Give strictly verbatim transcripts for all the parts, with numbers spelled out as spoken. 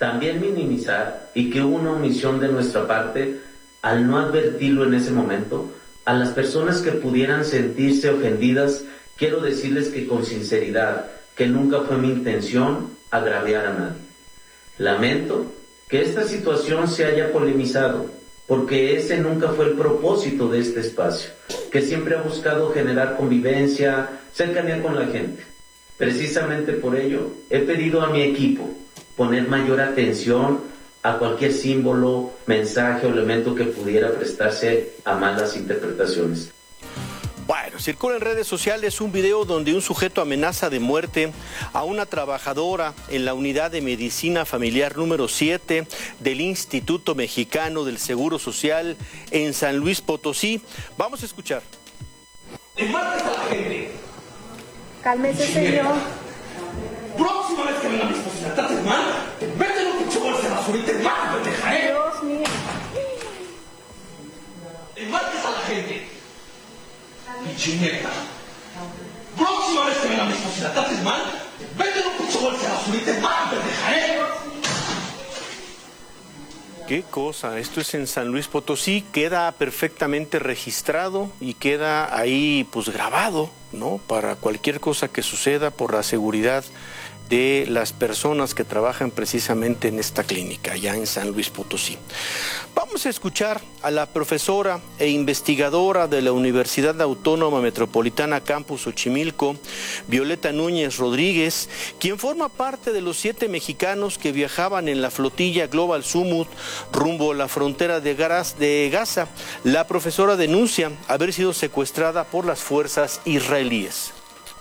también minimizar y que hubo una omisión de nuestra parte al no advertirlo en ese momento. A las personas que pudieran sentirse ofendidas, quiero decirles que con sinceridad, que nunca fue mi intención agraviar a nadie. Lamento que esta situación se haya polemizado, porque ese nunca fue el propósito de este espacio, que siempre ha buscado generar convivencia, cercanía con la gente. Precisamente por ello, he pedido a mi equipo poner mayor atención a cualquier símbolo, mensaje o elemento que pudiera prestarse a malas interpretaciones. Bueno, circula en redes sociales un video donde un sujeto amenaza de muerte a una trabajadora en la unidad de medicina familiar número siete del Instituto Mexicano del Seguro Social en San Luis Potosí. Vamos a escuchar. ¡Le mates a la gente! Cálmese, señor. Próxima vez que venga mi esposa y la trates mal, vete en un pinche bolsa de basura y te mato, pendeja, ¿eh? Dios mío. ¡Le mates a la gente! Pinche neta. Próxima vez que venga mi esposa y la trates mal, vete en un pinche bolsa de basura y te mato, pendeja, ¿eh? Qué cosa, esto es en San Luis Potosí, queda perfectamente registrado y queda ahí pues grabado, ¿no? Para cualquier cosa que suceda por la seguridad de las personas que trabajan precisamente en esta clínica, allá en San Luis Potosí. Vamos a escuchar a la profesora e investigadora de la Universidad Autónoma Metropolitana Campus Xochimilco, Violeta Núñez Rodríguez, quien forma parte de los siete mexicanos que viajaban en la flotilla Global Sumut rumbo a la frontera de Gaza. La profesora denuncia haber sido secuestrada por las fuerzas israelíes.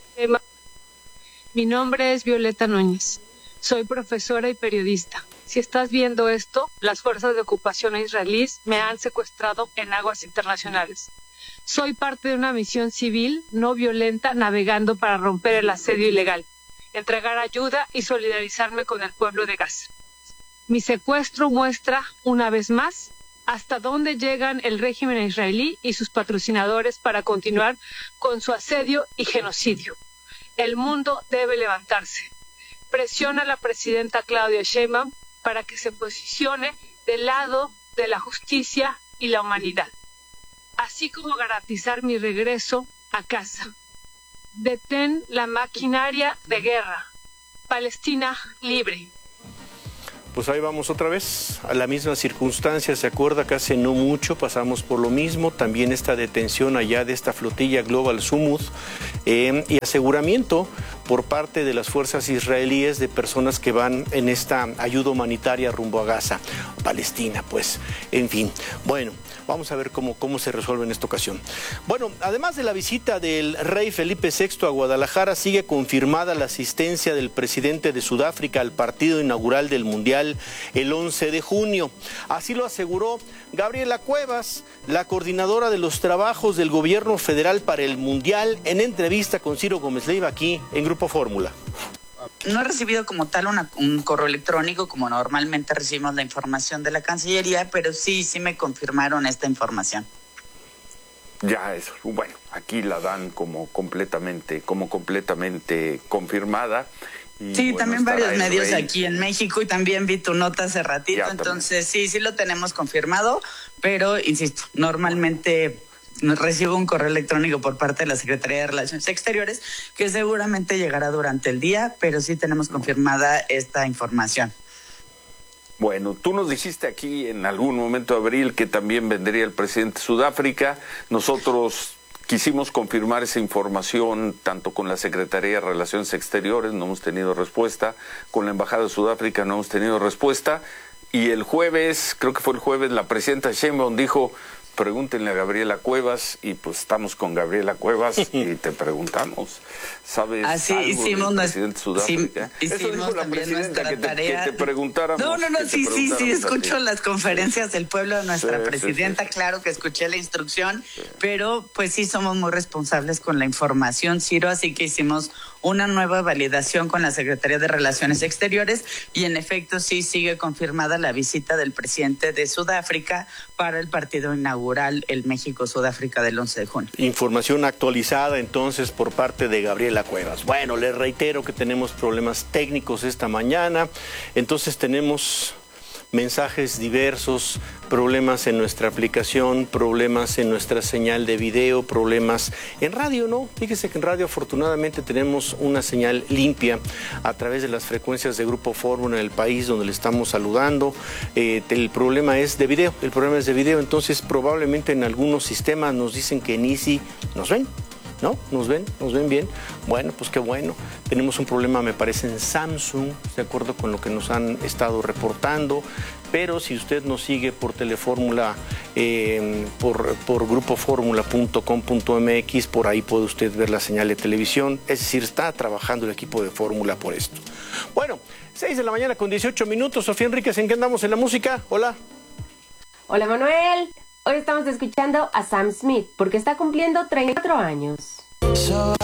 Mi nombre es Violeta Núñez, soy profesora y periodista. Si estás viendo esto, las fuerzas de ocupación israelíes me han secuestrado en aguas internacionales. Soy parte de una misión civil no violenta navegando para romper el asedio ilegal, entregar ayuda y solidarizarme con el pueblo de Gaza. Mi secuestro muestra, una vez más, hasta dónde llegan el régimen israelí y sus patrocinadores para continuar con su asedio y genocidio. El mundo debe levantarse. Presiona a la presidenta Claudia Sheinbaum para que se posicione del lado de la justicia y la humanidad, así como garantizar mi regreso a casa. Detén la maquinaria de guerra. Palestina libre. Pues ahí vamos otra vez, a la misma circunstancia, se acuerda que hace no mucho pasamos por lo mismo, también esta detención allá de esta flotilla Global Sumut eh, y aseguramiento por parte de las fuerzas israelíes de personas que van en esta ayuda humanitaria rumbo a Gaza, Palestina, pues, en fin. Bueno, vamos a ver cómo, cómo se resuelve en esta ocasión. Bueno, además de la visita del rey Felipe sexto a Guadalajara, sigue confirmada la asistencia del presidente de Sudáfrica al partido inaugural del Mundial el once de junio. Así lo aseguró Gabriela Cuevas, la coordinadora de los trabajos del gobierno federal para el Mundial, en entrevista con Ciro Gómez Leiva aquí en Grupo Fórmula. No he recibido como tal una, un correo electrónico como normalmente recibimos la información de la Cancillería, pero sí, sí me confirmaron esta información. Ya eso, bueno, aquí la dan como completamente, como completamente confirmada. Y sí, bueno, también varios medios rey. aquí en México y también vi tu nota hace ratito, ya, entonces también. sí, sí lo tenemos confirmado, pero insisto, normalmente recibo un correo electrónico por parte de la Secretaría de Relaciones Exteriores que seguramente llegará durante el día, pero sí tenemos confirmada esta información. Bueno, tú nos dijiste aquí en algún momento, Abril, que también vendría el presidente de Sudáfrica. Nosotros quisimos confirmar esa información tanto con la Secretaría de Relaciones Exteriores, no hemos tenido respuesta, con la Embajada de Sudáfrica no hemos tenido respuesta, y el jueves, creo que fue el jueves, la presidenta Sheinbaum dijo, pregúntenle a Gabriela Cuevas, y pues estamos con Gabriela Cuevas y te preguntamos, ¿sabes Así algo hicimos del presidente de Sudáfrica? Sí, Eso hicimos dijo la también presidenta, nuestra que te, tarea. que te preguntáramos. No, no, no, sí, sí, sí, escucho las conferencias del pueblo de nuestra sí, presidenta, sí, sí. Claro que escuché la instrucción, sí. Pero pues sí somos muy responsables con la información, Ciro, así que hicimos una nueva validación con la Secretaría de Relaciones Exteriores y en efecto sí sigue confirmada la visita del presidente de Sudáfrica para el partido inaugural el México-Sudáfrica del once de junio. Información actualizada entonces por parte de Gabriela Cuevas. Bueno, les reitero que tenemos problemas técnicos esta mañana, entonces tenemos mensajes diversos, problemas en nuestra aplicación, problemas en nuestra señal de video, problemas en radio, ¿no? Fíjese que en radio afortunadamente tenemos una señal limpia a través de las frecuencias de Grupo Fórmula en el país donde le estamos saludando. Eh, el problema es de video, el problema es de video, entonces probablemente en algunos sistemas nos dicen que en Easy nos ven. ¿No? ¿Nos ven? ¿Nos ven bien? Bueno, pues qué bueno. Tenemos un problema, me parece, en Samsung, de acuerdo con lo que nos han estado reportando. Pero si usted nos sigue por Telefórmula, eh, por, por grupo fórmula punto com punto m x, por ahí puede usted ver la señal de televisión. Es decir, está trabajando el equipo de Fórmula por esto. Bueno, seis de la mañana con dieciocho minutos. Sofía Enríquez, ¿en qué andamos en la música? Hola. Hola, Manuel. Hoy estamos escuchando a Sam Smith porque está cumpliendo treinta y cuatro años.